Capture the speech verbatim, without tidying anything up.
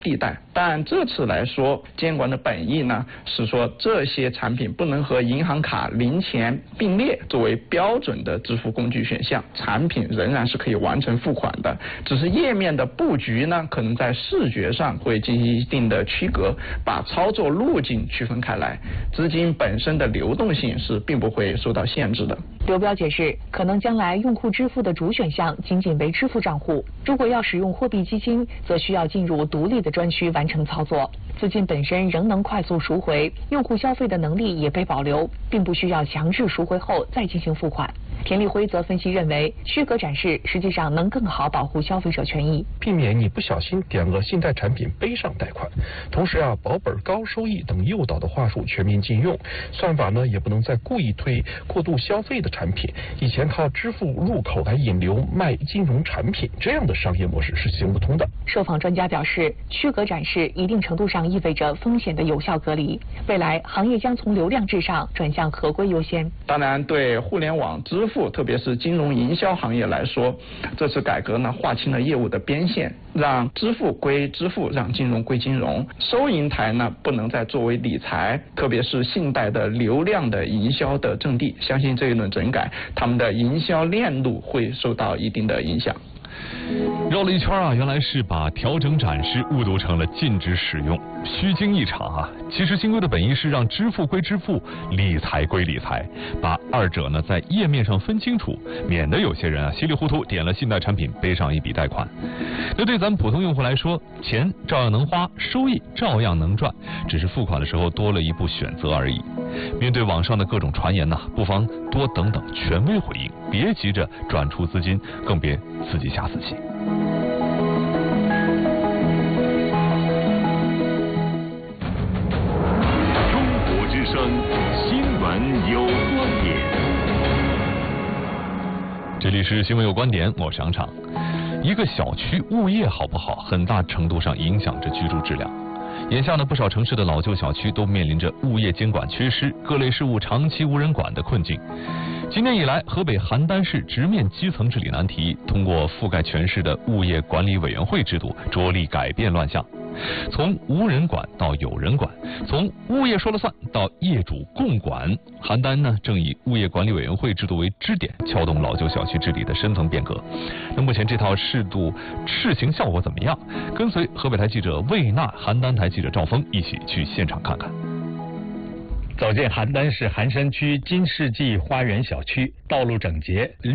地带。但这次来说，监管的本意呢是说这些产品不能和银行卡零钱并列作为标准的支付工具选项，产品仍然是可以完成付款的，只是页面的布局呢可能在视觉上会进行一定的区隔，把操作路径区分开来，资金本身的流动性是并不会受到限制的。 刘彪解释，可能将来用户支付的主选项仅仅为支付账户，如果要使用货币基金，则需要进入独立的专区完成操作，资金本身仍能快速赎回，用户消费的能力也被保留，并不需要强制赎回后再进行付款。田立辉则分析认为，区隔展示实际上能更好保护消费者权益， 避免你不小心点了信贷产品背上贷款。同时啊，保本高收益等诱导的话术全面禁用，算法呢也不能再故意推过度消费的产品。以前靠支付入口来引流卖金融产品，这样的商业模式是行不通的。 受访专家表示，区隔展示一定程度上意味着风险的有效隔离，未来行业将从流量至上转向合规优先。 当然，对互联网支付，特别是金融营销行业来说，这次改革呢划清了业务的边线，让支付归支付，让金融归金融。收银台呢不能再作为理财，特别是信贷的流量的营销的阵地。相信这一轮整改，他们的营销链路会受到一定的影响。 绕了一圈啊，原来是把调整展示误读成了禁止使用，虚惊一场啊！其实新规的本意是让支付归支付，理财归理财，把二者呢在页面上分清楚，免得有些人啊稀里糊涂点了信贷产品背上一笔贷款。那对咱们普通用户来说，钱照样能花，收益照样能赚，只是付款的时候多了一步选择而已。面对网上的各种传言呐、啊，不妨多等等权威回应，别急着转出资金，更别自己吓自己。 中国之声新闻有观点， 这里是新闻有观点，我是杨畅。一个小区物业好不好，很大程度上影响着居住质量。眼下呢，不少城市的老旧小区都面临着物业监管缺失、各类事务长期无人管的困境。今年以来，河北邯郸市直面基层治理难题，通过覆盖全市的物业管理委员会制度，着力改变乱象。从无人管到有人管，从物业说了算到业主共管，邯郸呢正以物业管理委员会制度为支点，撬动老旧小区治理的深层变革。那目前这套制度试行效果怎么样？跟随河北台记者魏娜、邯郸台记者赵峰一起去现场看看。 走进邯郸市邯山区金世纪花园小区，道路整洁。